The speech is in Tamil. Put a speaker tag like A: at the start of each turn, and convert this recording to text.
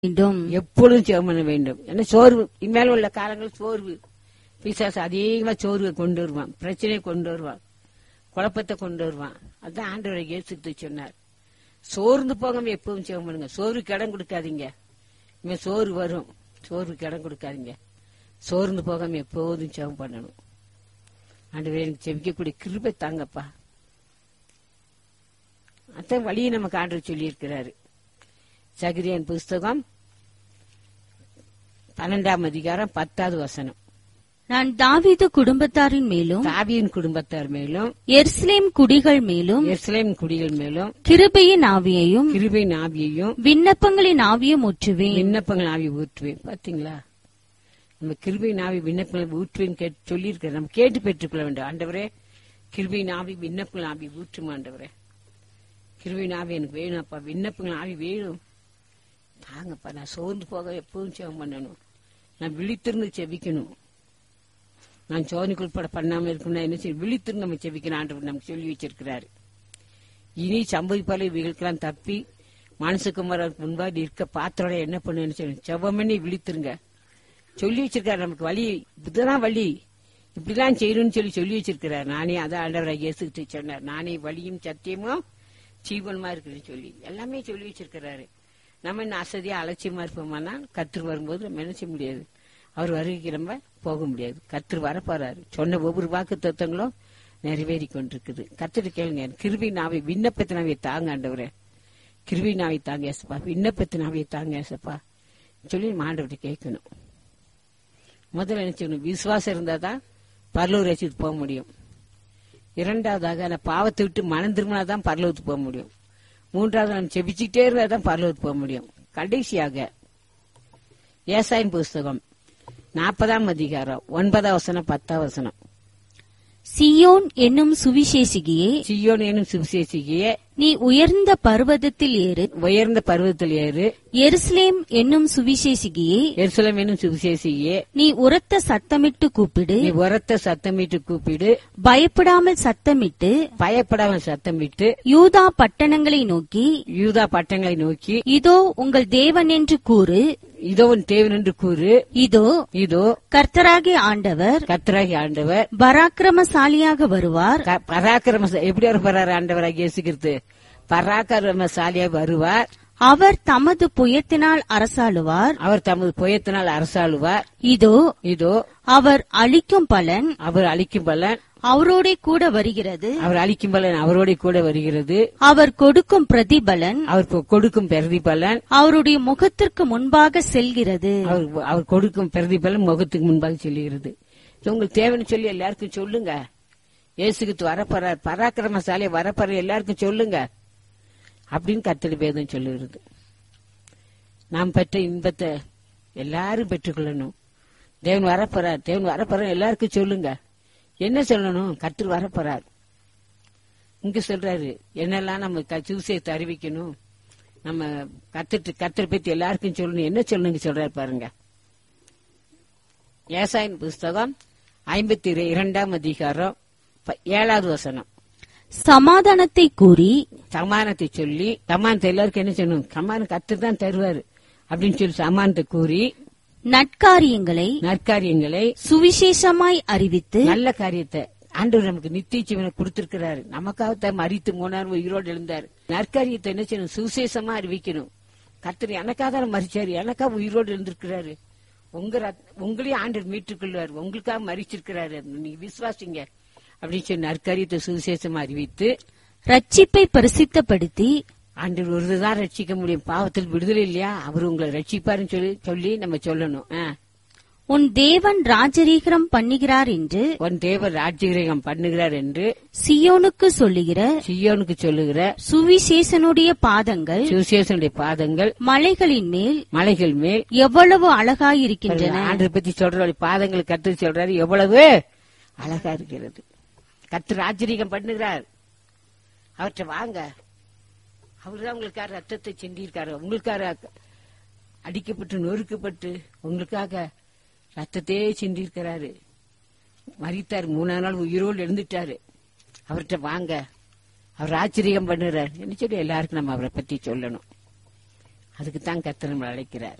A: வேண்டும்.
B: எப்பொழுதும் ஜெபம் பண்ண வேண்டும். ஏன்னா சோர்வு இனிமேல் உள்ள காலங்கள் சோர்வு, பிசாசு அதிகமா சோர்வை கொண்டு வருவான், பிரச்சனையை கொண்டு வருவான், குழப்பத்தை கொண்டு வருவான். அதான் ஆண்டவரை இயேசு சொன்னார், சோர்ந்து போகாம எப்பவும் ஜெபம் பண்ணுங்க. சோர்வுக்கு இடம் கொடுக்காதீங்க. இனிமே சோர்வு வரும், சோர்வுக்கு இடம் கொடுக்காதீங்க. சோர்ந்து போகாம எப்போதும் ஜெபம் பண்ணணும். ஆண்டவரே எனக்கு ஜெபிக்கக்கூடிய கிருபை தாங்கப்பா. அதான் வழியை நமக்கு ஆண்டவர் சொல்லி இருக்கிறாரு. சகரியாவின் புஸ்தகம் 12ஆம் அதிகாரம் 10வது வசனம்.
A: நான் தாவீது குடும்பத்தாரின் மேலும்
B: தாவீதின் குடும்பத்தார் மேலும்
A: எருசலேம் குடிகள் மேலும்
B: எருசலேம் குடிகள் மேலும்
A: கிருபையின் ஆவியையும்
B: கிருபையின் ஆவியையும்
A: விண்ணப்பங்களின் ஆவியும் ஊற்றுவேன்.
B: விண்ணப்பங்கள் ஆவி ஊற்றுவேன். பாத்தீங்களா, நம்ம கிருபையின் ஆவி விண்ணப்பங்கள் ஊற்றுவேன் சொல்லியிருக்கிறோம். நம்ம கேட்டு பெற்றுக்கொள்ள வேண்டும். ஆண்டவரே கிருபையின் ஆவி விண்ணப்பங்கள் ஆவி ஊற்றும். ஆண்டவரே கிருபையின் ஆவி எனக்கு வேணும் அப்பா, விண்ணப்பங்கள் ஆவி வேணும் தாங்கப்பா. நான் சோர்ந்து போக எப்பவும் ஜெபம் பண்ணணும். நான் விழித்திருந்து செபிக்கணும். நான் சோதனைக்கு உட்பட பண்ணாம இருக்கணும். என்ன செய்ய விழித்திருந்து நம்ம செபிக்கணும். ஆண்டவர் நமக்கு சொல்லி வச்சிருக்கிறாரு. இனி சம்பவிப்பாளர் இவைகளுக்கெல்லாம் தப்பி மனசுக்குமாருக்கு முன்பாக இருக்க பாத்திரோட என்ன பண்ணுன்னு சொல்லி செபம் பண்ணி விழித்திருங்க சொல்லி வச்சிருக்காரு. நமக்கு வழி இதுதான் வழி, இப்படிலாம் செய்யணும்னு சொல்லி வச்சிருக்கிறார். நானே அதான் ஆண்டவரை இயேசுகிட்ட சொன்னார், நானே வழியும் சத்தியமும் ஜீவனமா இருக்குன்னு சொல்லி எல்லாமே சொல்லி வச்சிருக்கிறாரு. நம்ம என்ன அசதியா அலட்சியமா இருப்போமானா கர்த்தர் வரும்போது நம்ம என்ன செய்ய முடியாது, அவர் வருகைக்கு நம்ம போக முடியாது. கர்த்தர் வரப்போறாரு. சொன்ன ஒவ்வொரு வாக்கு தத்துவங்களும் நிறைவேறி கொண்டிருக்குது. கர்த்தர் கேளுங்க, கிருபை நாவை விண்ணப்பத்தினாவே தாங்க ஆண்டவரே, கிருபை நாவை தாங்க ஏசப்பா, விண்ணப்பத்தினாவே தாங்க ஏசப்பா சொல்லி ஆண்டவர்கிட்ட கேட்கணும். முதல்ல என்ன செய்யணும், விசுவாசம் இருந்தாதான் பரலோக ராஜ்யத்துக்கு போக முடியும். இரண்டாவதாக நான் பாவத்தை விட்டு மனம் திரும்பினாதான் பரலோகத்துக்கு போக முடியும். மூன்றாவது நான் செபிச்சுக்கிட்டே இருந்தாதான் பரலோகத்துக்கு போக முடியும். கடைசியாக ஏசாயின் புஸ்தகம் 40ஆம் அதிகாரம் 9வது வசனம் 10வது வசனம்.
A: சியோன் என்னும் சுவிசேஷிகியே,
B: சியோன் என்னும் சுவிசேஷிகியே,
A: நீ உயர்ந்த பர்வதத்தில் ஏறு,
B: உயர்ந்த பர்வதத்தில் ஏறு.
A: எருசலேம் என்னும் சுவிசேஷிகியே,
B: எருசலேம் என்னும் சுவிசேஷிகியே,
A: நீ உரத்த சத்தமிட்டு கூப்பிடு,
B: நீ உரத்த சத்தமிட்டு கூப்பிடு,
A: பயப்படாமல் சத்தமிட்டு,
B: பயப்படாமல் சத்தமிட்டு
A: யூதா பட்டணங்களை நோக்கி,
B: யூதா பட்டணங்களை நோக்கி,
A: இதோ உங்கள் தேவன் என்று கூறு,
B: இதோ உன் தேவன் என்று கூறு.
A: இதோ
B: இதோ
A: கர்த்தராகிய ஆண்டவர்,
B: கர்த்தராகிய ஆண்டவர்
A: பராக்கிரமசாலியாக வருவார்.
B: எப்படி வருவார் ஆண்டவராக இயேசுகிறது? பராக்கிரமசாலியாக வருவார்.
A: அவர் தமது புயத்தினால் அரசாளுவார்.
B: அவர் தமது புயத்தினால் அரசாளுவார்.
A: இதோ
B: இதோ
A: அவர் அளிக்கும் பலன்,
B: அவர் அளிக்கும் பலன்
A: அவரோட கூட வருகிறது.
B: அவர் அளிக்கும் பலன் அவரோட கூட வருகிறது.
A: அவர் கொடுக்கும் பிரதிபலன்,
B: அவர் கொடுக்கும் பிரதிபலன்
A: அவருடைய முகத்திற்கு முன்பாக செல்கிறது.
B: அவர் கொடுக்கும் பிரதிபலன் முகத்துக்கு முன்பாக செல்கிறது. உங்களுக்கு தேவைன்னு சொல்லி எல்லாருக்கும் சொல்லுங்க. இயேசுக்கு வரப்போறார், பராக்கிரமசாலி வரப்போற எல்லாருக்கும் சொல்லுங்க அப்படின்னு கர்த்தருடைய வேதம் சொல்லுகிறது. நாம் பெற்ற இன்பத்தை எல்லாரும் பெற்றுக்கொள்ளணும். தேவன் வரப்போறார், தேவன் வரப்போறார் எல்லாருக்கும் சொல்லுங்க. என்ன சொல்லணும்? கர்த்தர் வரப்போறார். இங்க சொல்றாரு என்னெல்லாம் நம்ம சுவிசேஷத்தை அறிவிக்கணும், நம்ம கர்த்தரை பத்தி எல்லாருக்கும் சொல்லணும். என்ன சொல்லணுங்க சொல்றாரு பாருங்க. ஏசாயின் புஸ்தகம் 52ஆம் அதிகாரம் 7வது வசனம்.
A: சமாதானத்தை கூறி,
B: சமாதானத்தை சொல்லி, சமாதானத்தை எல்லாருக்கும் என்ன சொல்லணும்? சமாதானம் கர்த்தர் தான் தருவாரு அப்படின்னு சொல்லி சமாதானத்தை கூறி, நற்காரியங்களை
A: சுவிசேஷமாய் அறிவித்து,
B: நல்ல காரியத்தை ஆண்டவர் நமக்கு நித்திய ஜீவனை கொடுத்திருக்கிறாரு. நமக்காக மரித்து 3 உயிரோடு எழுந்தாரு. நற்காரியத்தை என்ன செய்யணும்? சுவிசேஷமா அறிவிக்கணும். கர்த்தர் எனக்காக தான் மரிச்சாரு, எனக்காக உயிரோடு எழுந்திருக்கிறாரு. உங்களையும் ஆண்டவர் மீட்டுக் கொள்வார், உங்களுக்காக மரிச்சிருக்கிறாரு. நீங்க விசுவாசிங்க அப்படின்னு சொல்லி நற்காரியத்தை சுவிசேஷமா அறிவித்து,
A: ரட்சிப்பை பரிசுத்தப்படுத்தி,
B: ஆண்டவர் ஒருதான் ரட்சிக்க முடியும். பாவத்தில் விடுதலை இல்லையா, அவர் உங்களை ரட்சிப்பாருன்னு சொல்லி நம்ம சொல்லணும்.
A: உன் தேவன் ராஜரீகம் பண்ணுகிறார் என்று,
B: உன் தேவன் ராஜரீகம் பண்ணுகிறார் என்று
A: சியோனுக்கு சொல்லுகிற சுவிசேஷனுடைய பாதங்கள் மலைகளின் மேல் எவ்வளவு அழகாயிருக்கின்றன.
B: ஆண்டவரை பத்தி சொல்ற பாதங்கள் கர்த்தர் சொல்றாரு, எவ்வளவு அழகா இருக்கிறது. கர்த்தர் ராஜரீகம் பண்ணுகிறார். அவற்றை வாங்க. அவர்தான் உங்களுக்காக ரத்தத்தை சிந்தியிருக்காரு, உங்களுக்காக அடிக்கப்பட்டு நொறுக்கப்பட்டு உங்களுக்காக ரத்தத்தையே சிந்திருக்கிறாரு. மரித்தார், 3 நாள் உயிரோடு எழுந்துட்டாரு. அவர்கிட்ட வாங்க, அவர் ஆச்சரியம் பண்ணுறார் என்ன சொல்லி எல்லாருக்கும் நம்ம அவரை பத்தி சொல்லணும். அதுக்கு தான் கர்த்தர் நம்மளை அழைக்கிறார்.